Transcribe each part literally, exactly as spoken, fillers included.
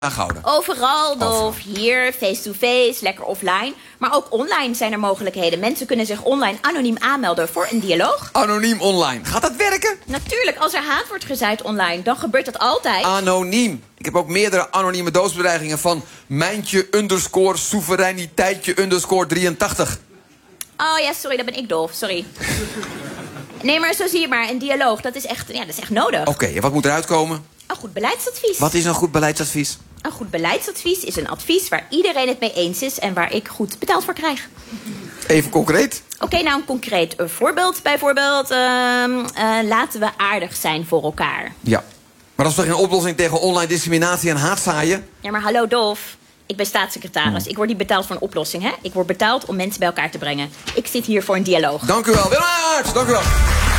aangehouden? Overal, Dolf. Hier, face-to-face, lekker offline. Maar ook online zijn er mogelijkheden. Mensen kunnen zich online anoniem aanmelden voor een dialoog. Anoniem online. Gaat dat werken? Natuurlijk, als er haat wordt gezaaid online, dan gebeurt dat altijd. Anoniem. Ik heb ook meerdere anonieme doodsbedreigingen van Mijntje underscore soevereiniteitje underscore drieëntachtig. Oh ja, sorry, dat ben ik, Dolf. Sorry. Nee, maar zo zie je maar. Een dialoog, dat is echt, ja, dat is echt nodig. Oké, okay, wat moet eruit komen? Een goed beleidsadvies. Wat is een goed beleidsadvies? Een goed beleidsadvies is een advies waar iedereen het mee eens is en waar ik goed betaald voor krijg. Even concreet. Oké, okay, nou een concreet uh, voorbeeld. Bijvoorbeeld, uh, uh, laten we aardig zijn voor elkaar. Ja, maar dat is toch geen oplossing tegen online discriminatie en haatzaaien? Ja, maar hallo Dolf. Ik ben staatssecretaris. Ik word niet betaald voor een oplossing, hè? Ik word betaald om mensen bij elkaar te brengen. Ik zit hier voor een dialoog. Dank u wel. Willem Aerts, dank u wel.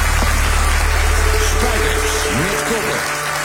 Met koppen.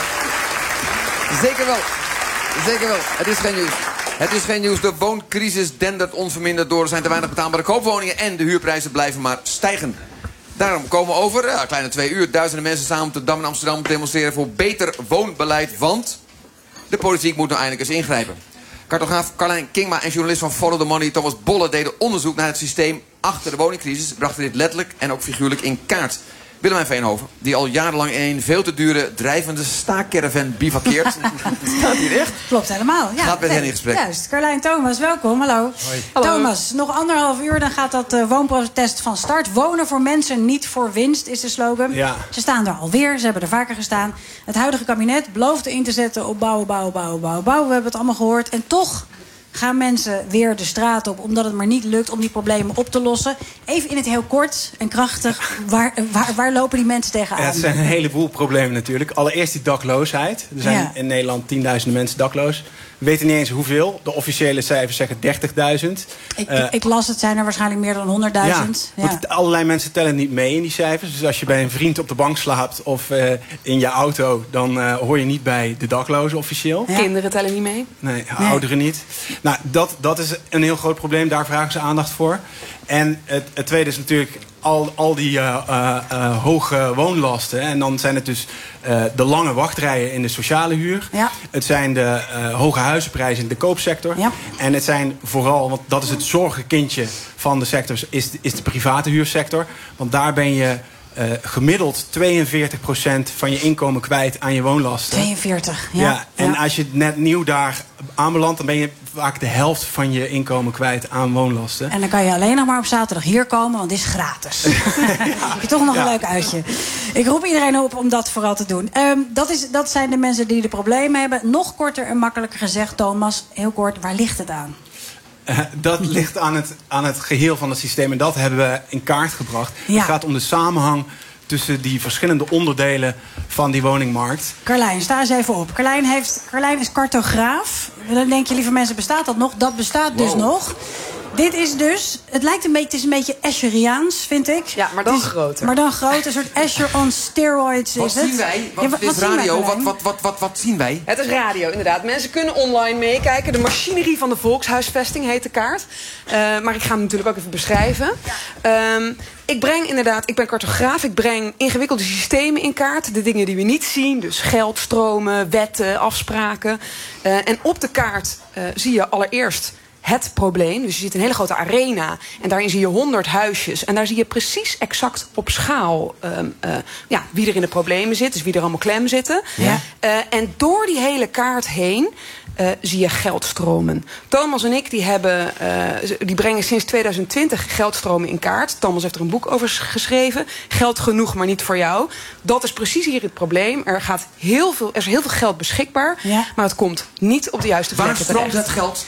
Zeker wel. Zeker wel. Het is geen nieuws. Het is geen nieuws. De wooncrisis dendert onverminderd door. Er zijn te weinig betaalbare koopwoningen en de huurprijzen blijven maar stijgen. Daarom komen over ja, kleine twee uur duizenden mensen samen op de Dam in Amsterdam demonstreren voor beter woonbeleid. Want de politiek moet nou eindelijk eens ingrijpen. Cartograaf Carlijn Kingma en journalist van Follow the Money Thomas Bolle deden onderzoek naar het systeem achter de woningcrisis. Brachten dit letterlijk en ook figuurlijk in kaart. Willemijn Veenhoven, die al jarenlang in een veel te dure drijvende staakcaravan bivakkeert. Staat hier echt? Klopt helemaal. Ja, gaat met nee, hen in gesprek. Juist. Carlijn Thomas, welkom. Hallo. Hoi. Hallo. Thomas, nog anderhalf uur, dan gaat dat uh, woonprotest van start. Wonen voor mensen, niet voor winst, is de slogan. Ja. Ze staan er alweer, ze hebben er vaker gestaan. Het huidige kabinet beloofde in te zetten op bouwen, bouwen, bouwen, bouwen, bouwen. We hebben het allemaal gehoord. En toch gaan mensen weer de straat op, omdat het maar niet lukt om die problemen op te lossen. Even in het heel kort en krachtig, waar, waar, waar lopen die mensen tegenaan? Ja, het zijn een heleboel problemen natuurlijk. Allereerst die dakloosheid. Er zijn ja. in Nederland tienduizenden mensen dakloos. We weten niet eens hoeveel. De officiële cijfers zeggen dertigduizend. Ik, uh, ik las het, zijn er waarschijnlijk meer dan honderdduizend. Ja, want allerlei mensen tellen niet mee in die cijfers. Dus als je bij een vriend op de bank slaapt of uh, in je auto, dan uh, hoor je niet bij de daklozen officieel. Ja. Kinderen tellen niet mee? Nee, nee. Ouderen niet. Nou, dat, dat is een heel groot probleem. Daar vragen ze aandacht voor. En het, het tweede is natuurlijk al, al die uh, uh, uh, hoge woonlasten. En dan zijn het dus uh, de lange wachtrijen in de sociale huur. Ja. Het zijn de uh, hoge huizenprijzen in de koopsector. Ja. En het zijn vooral, want dat is het zorgenkindje van de sector, is, is de private huursector. Want daar ben je Uh, gemiddeld tweeënveertig procent van je inkomen kwijt aan je woonlasten. tweeënveertig, ja. ja en ja. als je net nieuw daar aanbelandt, dan ben je vaak de helft van je inkomen kwijt aan woonlasten. En dan kan je alleen nog maar op zaterdag hier komen, want het is gratis. ja. Heb je toch nog ja. een leuk uitje. Ik roep iedereen op om dat vooral te doen. Um, dat, is, dat zijn de mensen die de problemen hebben. Nog korter en makkelijker gezegd, Thomas, heel kort, waar ligt het aan? Uh, dat ligt aan het, aan het geheel van het systeem. En dat hebben we in kaart gebracht. Ja. Het gaat om de samenhang tussen die verschillende onderdelen van die woningmarkt. Carlijn, sta eens even op. Carlijn, heeft, Carlijn is cartograaf. Dan denk je, lieve mensen, bestaat dat nog? Dat bestaat wow. dus nog. Dit is dus, het lijkt een beetje, het is een beetje Escheriaans, vind ik. Ja, maar dan is, groter. Maar dan groter, een soort Escher on steroids wat is het. Zien wij? Wat, ja, wat, dit is wat radio, zien wij, wat, wat, wat, wat, wat zien wij? Het is radio, inderdaad. Mensen kunnen online meekijken. De machinerie van de volkshuisvesting heet de kaart. Uh, maar ik ga hem natuurlijk ook even beschrijven. Um, ik breng inderdaad, ik ben cartograaf. Ik breng ingewikkelde systemen in kaart. De dingen die we niet zien. Dus geldstromen, wetten, afspraken. Uh, en op de kaart uh, zie je allereerst het probleem. Dus je ziet een hele grote arena. En daarin zie je honderd huisjes. En daar zie je precies exact op schaal um, uh, ja, wie er in de problemen zit. Dus wie er allemaal klem zitten. Ja. Uh, en door die hele kaart heen Uh, zie je geldstromen. Thomas en ik die hebben, uh, die brengen sinds tweeduizend twintig geldstromen in kaart. Thomas heeft er een boek over geschreven. Geld genoeg, maar niet voor jou. Dat is precies hier het probleem. Er, gaat heel veel, er is heel veel geld beschikbaar. Ja. Maar het komt niet op de juiste plekken terecht. Waar stroomt het geld?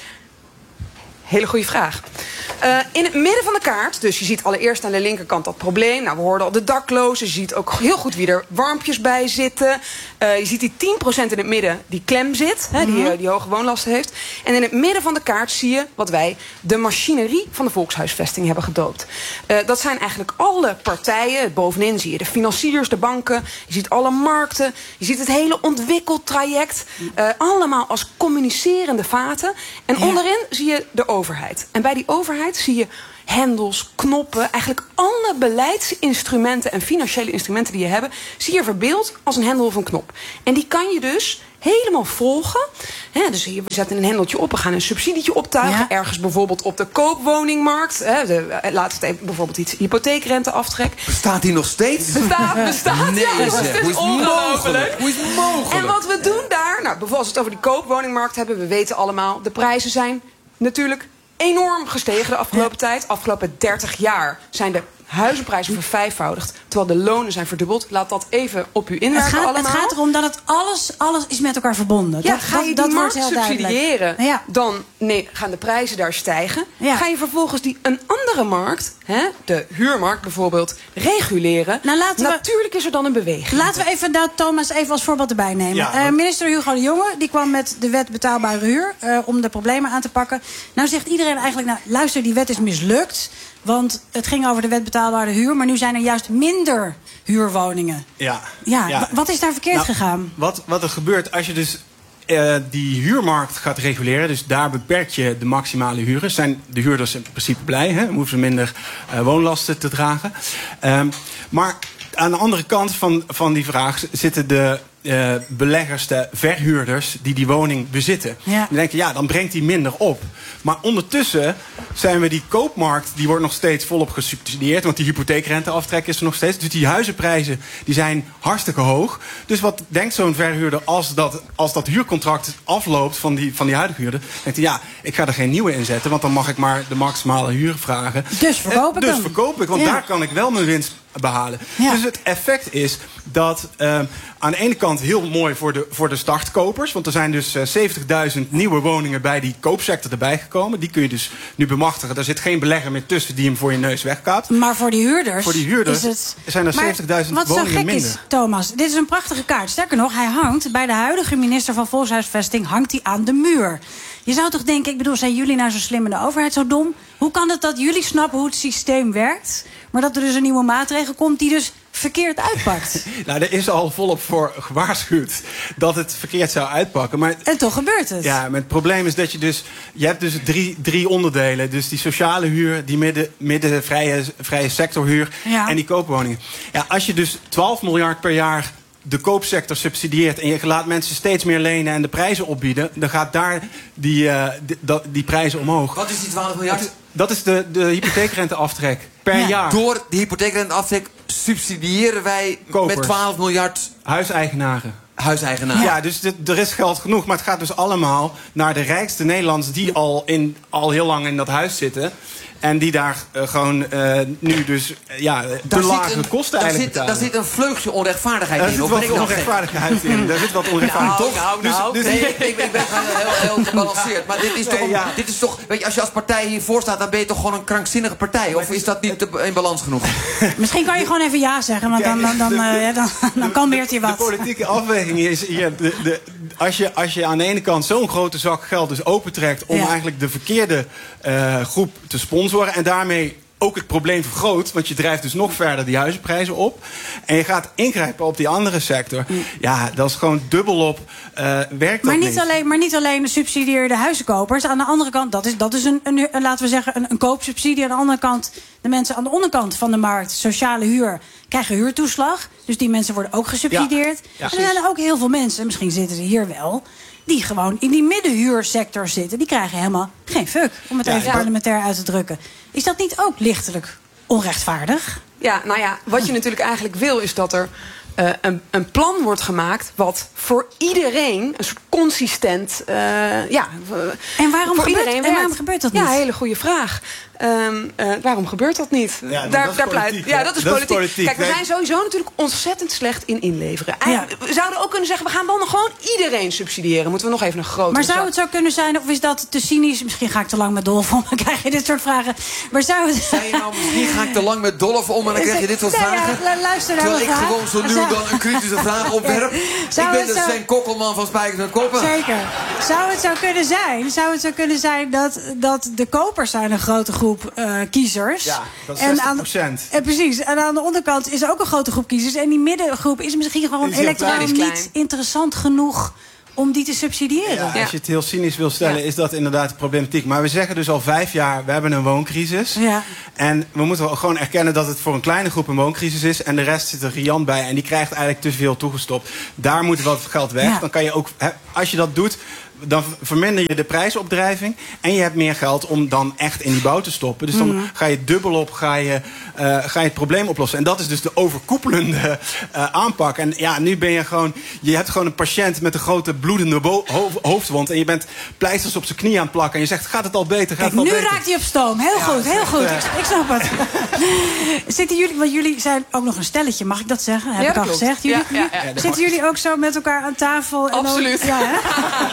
Hele goede vraag. Uh, in het midden van de kaart, dus je ziet allereerst aan de linkerkant dat probleem. Nou, we hoorden al de daklozen. Je ziet ook heel goed wie er warmpjes bij zitten. Uh, je ziet die tien procent in het midden die klem zit. Hè, die, uh, die hoge woonlasten heeft. En in het midden van de kaart zie je wat wij de machinerie van de volkshuisvesting hebben gedoopt. Uh, dat zijn eigenlijk alle partijen. Bovenin zie je de financiers, de banken. Je ziet alle markten. Je ziet het hele ontwikkeltraject. Uh, allemaal als communicerende vaten. En ja. onderin zie je de overheid. En bij die overheid zie je hendels, knoppen, eigenlijk alle beleidsinstrumenten en financiële instrumenten die je hebt, zie je verbeeld als een hendel of een knop. En die kan je dus helemaal volgen. He, dus hier, we zetten een hendeltje op, we gaan een subsidietje optuigen. Ja. Ergens bijvoorbeeld op de koopwoningmarkt. He, de, laten we het even bijvoorbeeld iets hypotheekrenteaftrek. Bestaat die nog steeds? Bestaat, bestaat. Nee, ja, dat is dus hoe is mogelijk? Hoe is het mogelijk? En wat we doen daar, nou, bijvoorbeeld als we het over die koopwoningmarkt hebben, we weten allemaal, de prijzen zijn natuurlijk enorm gestegen de afgelopen ja. tijd. Afgelopen dertig jaar zijn de huizenprijzen vervijfvoudigd, terwijl de lonen zijn verdubbeld. Laat dat even op u inwerken het gaat, allemaal. Het gaat erom dat het alles, alles is met elkaar verbonden. Ja, dat, ga je dat, die dat markt wordt heel subsidiëren, ja. dan nee, gaan de prijzen daar stijgen. Ja. Ga je vervolgens die een andere markt, hè, de huurmarkt bijvoorbeeld, reguleren. Nou, laten we, natuurlijk is er dan een beweging. Laten we even dat Thomas even als voorbeeld erbij nemen. Ja, uh, minister Hugo de Jonge die kwam met de wet betaalbare huur uh, om de problemen aan te pakken. Nou zegt iedereen eigenlijk, nou luister, die wet is mislukt. Want het ging over de wet betaalbare huur, maar nu zijn er juist minder huurwoningen. Ja. Ja, ja. Wat is daar verkeerd nou, gegaan? Wat, wat er gebeurt als je dus uh, die huurmarkt gaat reguleren, dus daar beperk je de maximale huren. Zijn de huurders in principe blij, hè? Dan hoeven ze minder uh, woonlasten te dragen. Um, maar aan de andere kant van, van die vraag zitten de Uh, beleggers, de verhuurders die die woning bezitten. Ja. Die denken, ja, dan brengt die minder op. Maar ondertussen zijn we die koopmarkt, die wordt nog steeds volop gesubsidieerd, want die hypotheekrenteaftrek is er nog steeds. Dus die huizenprijzen die zijn hartstikke hoog. Dus wat denkt zo'n verhuurder als dat, als dat huurcontract afloopt van die, van die huidige huurder? Denkt hij, ja, ik ga er geen nieuwe in zetten, want dan mag ik maar de maximale huur vragen. Dus verkoop ik Dus hem. verkoop ik, want ja. daar kan ik wel mijn winst behalen. Ja. Dus het effect is dat uh, aan de ene kant heel mooi voor de, voor de startkopers, want er zijn dus uh, zeventigduizend nieuwe woningen bij die koopsector erbij gekomen. Die kun je dus nu bemachtigen. Er zit geen belegger meer tussen die hem voor je neus wegkaapt. Maar voor die huurders, voor die huurders is het... zijn er zeventigduizend woningen minder. Wat zo gek is, Thomas, dit is een prachtige kaart. Sterker nog, hij hangt bij de huidige minister van Volkshuisvesting hangt hij aan de muur. Je zou toch denken, ik bedoel, zijn jullie nou zo slim en de overheid zo dom? Hoe kan het dat jullie snappen hoe het systeem werkt, maar dat er dus een nieuwe maatregel komt die dus verkeerd uitpakt? Nou, er is al volop voor gewaarschuwd dat het verkeerd zou uitpakken. Maar, en toch gebeurt het. Ja, maar het probleem is dat je dus... Je hebt dus drie, drie onderdelen. Dus die sociale huur, die midden, midden vrije, vrije sectorhuur ja. en die koopwoningen. Ja, als je dus twaalf miljard per jaar de koopsector subsidieert en je laat mensen steeds meer lenen en de prijzen opbieden, dan gaat daar die, uh, die, die, die prijzen omhoog. Wat is die twaalf miljard? Dat is de, de hypotheekrenteaftrek per ja. jaar. Door de hypotheekrenteaftrek subsidiëren wij Kopers. met twaalf miljard... Huiseigenaren. Huiseigenaren. Ja, dus dit, er is geld genoeg. Maar het gaat dus allemaal naar de rijkste Nederlanders die al, in, al heel lang in dat huis zitten. En die daar uh, gewoon uh, nu dus uh, ja, te lage een, kosten daar eigenlijk zit, betalen. Daar zit een vleugje onrechtvaardigheid daar in. Daar zit wat onrechtvaardigheid in. Daar zit wat onrechtvaardigheid in. Nou, nou, nou. Dus, dus, nee, ik, ik ben heel, heel gebalanceerd. Maar dit is toch, een, ja. dit is toch weet je, als je als partij hiervoor staat, dan ben je toch gewoon een krankzinnige partij? Of is dat niet te, in balans genoeg? Misschien kan je gewoon even ja zeggen, want dan, dan, dan, uh, ja, dan, dan kalmeert je wat. De politieke afweging is hier, de, de, als, je, als je aan de ene kant zo'n grote zak geld dus opentrekt om ja. eigenlijk de verkeerde uh, groep te sponsoren en daarmee ook het probleem vergroot, want je drijft dus nog verder die huizenprijzen op. En je gaat ingrijpen op die andere sector. Ja, dat is gewoon dubbelop. Uh, werkt maar dat niet niet. Alleen, maar niet alleen subsidieer de huizenkopers. Aan de andere kant, dat is, dat is een, een, een, laten we zeggen, een, een koopsubsidie. Aan de andere kant, de mensen aan de onderkant van de markt, sociale huur, krijgen huurtoeslag. Dus die mensen worden ook gesubsidieerd. Ja, ja, en er zijn ook heel veel mensen, misschien zitten ze hier wel, die gewoon in die middenhuursector zitten. Die krijgen helemaal geen fuck, om het ja, even ja. parlementair uit te drukken. Is dat niet ook lichtelijk onrechtvaardig? Ja, nou ja, wat je natuurlijk eigenlijk wil is dat er uh, een, een plan wordt gemaakt wat voor iedereen een soort consistent, uh, ja, en waarom voor gebeurt, iedereen en waarom gebeurt dat niet? Ja, hele goede vraag. Um, uh, waarom gebeurt dat niet? Ja, daar, dat daar pleit. Ja, dat is dat politiek. Is politiek. Kijk, we nee. zijn sowieso natuurlijk ontzettend slecht in inleveren. Ja. We zouden ook kunnen zeggen, we gaan dan gewoon iedereen subsidiëren. Moeten we nog even een grote. Maar zou het zo kunnen zijn, of is dat te cynisch? Misschien ga ik te lang met Dolf om, dan krijg je dit soort vragen. Maar zou het... Zei je nou, misschien ga ik te lang met Dolf om en dan krijg je dit soort nee, vragen? Ja, luister naar Terwijl ik vraag. gewoon zo nu zou... dan een kritische vraag opwerp. Zou ik ben de zo... Sven Kokkelman van Spijkers met Koppen. Zeker. Zou het zo kunnen zijn, zou het zo kunnen zijn dat, dat de kopers zijn een grote groep uh, kiezers. Ja, dat is zestig procent. En, precies. En aan de onderkant is er ook een grote groep kiezers. En die middengroep is misschien gewoon is electoraal klein, is niet interessant genoeg om die te subsidiëren. Ja, als je het heel cynisch wil stellen, ja. is dat inderdaad de problematiek. Maar we zeggen dus al vijf jaar, we hebben een wooncrisis. Ja. En we moeten gewoon erkennen dat het voor een kleine groep een wooncrisis is. En de rest zit er riant bij en die krijgt eigenlijk te veel toegestopt. Daar moet wat geld weg. Ja. Dan kan je ook, als je dat doet, dan verminder je de prijsopdrijving. En je hebt meer geld om dan echt in die bouw te stoppen. Dus dan mm-hmm. ga je dubbel op, ga je, uh, ga je het probleem oplossen. En dat is dus de overkoepelende uh, aanpak. En ja, nu ben je gewoon, je hebt gewoon een patiënt met een grote bloedende bo- ho- hoofdwond. En je bent pleisters op zijn knie aan het plakken. En je zegt, gaat het al beter? Gaat Kijk, het al nu beter? raakt hij op stoom. Heel ja, goed, heel goed. Uh, ik snap het. Zitten jullie, want jullie zijn ook nog een stelletje, mag ik dat zeggen? Heb ja, ik al klopt. gezegd. Jullie, Ja, ja, ja. Zitten jullie ook zo met elkaar aan tafel? En Absoluut. Dan, ja, hè?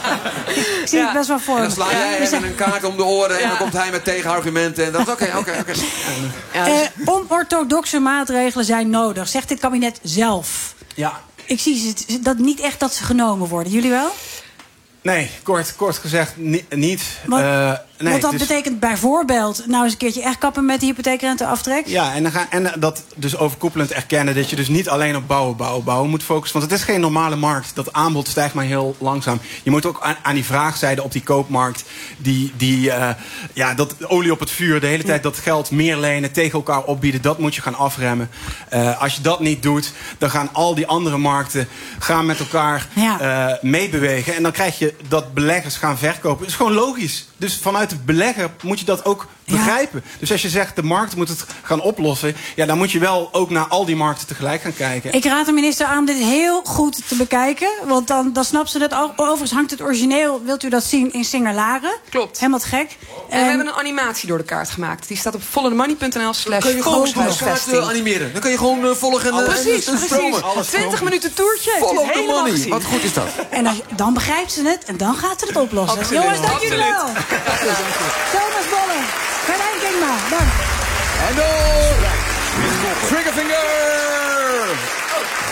Ik zie Ja. het best wel voor. En dan sla jij Ja. hem met een kaart om de oren en Ja. dan komt hij met tegenargumenten. En dat is oké, oké, oké. Uh, onorthodoxe maatregelen zijn nodig, zegt dit kabinet zelf. Ja. Ik zie ze, dat niet echt dat ze genomen worden. Jullie wel? Nee, kort, kort gezegd ni- niet. Want, uh, nee, want dat dus, betekent bijvoorbeeld nou eens een keertje echt kappen met de hypotheekrenteaftrek. Ja, en, dan gaan, en dat dus overkoepelend erkennen dat je dus niet alleen op bouwen, bouwen, bouwen moet focussen. Want het is geen normale markt. Dat aanbod stijgt maar heel langzaam. Je moet ook aan, aan die vraagzijde op die koopmarkt, die, die uh, ja, dat olie op het vuur, de hele tijd dat geld meer lenen, tegen elkaar opbieden, dat moet je gaan afremmen. Uh, als je dat niet doet, dan gaan al die andere markten gaan met elkaar ja. uh, meebewegen. En dan krijg je dat beleggers gaan verkopen. Dat is gewoon logisch. Dus vanuit de belegger moet je dat ook begrijpen. Ja. Dus als je zegt, de markt moet het gaan oplossen, ja, dan moet je wel ook naar al die markten tegelijk gaan kijken. Ik raad de minister aan dit heel goed te bekijken. Want dan, dan snapt ze het. Overigens hangt het origineel, wilt u dat zien, in Singerlaren. Klopt. Helemaal gek. En um, we hebben een animatie door de kaart gemaakt. Die staat op followthemoney.nl slash volkshuisvesting. animeren. Dan kun je gewoon uh, volgen en, precies, en, en stromen. Precies. twintig minuten toertje. Follow the money. Gezien. Wat goed is dat. En als, dan begrijpt ze het en dan gaat ze het oplossen. Absoluut. Jongens, dank Absoluut. jullie wel. Thomas Bolle, Marijn Kingma, dank. En door Triggerfinger.